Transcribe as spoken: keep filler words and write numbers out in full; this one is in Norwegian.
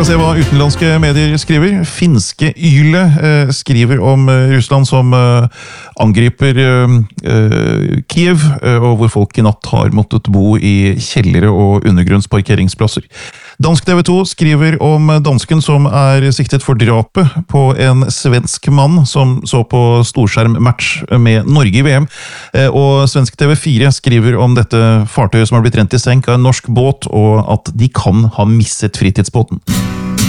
skal se hva utenlandske medier skriver. Finske Yle eh, skriver om eh, Russland som eh, angriper eh, Kiev, eh, og hvor folk i natt har måttet bo i kjellere og undergrunnsparkeringsplasser. Dansk T V to skriver om dansken som er siktet for drapet på en svensk mann som så på storskjermmatch med Norge i V M. Eh, og svensk T V fire skriver om dette fartøyet som har blitt rent i senk av en norsk båt, og at de kan ha misset fritidsbåten.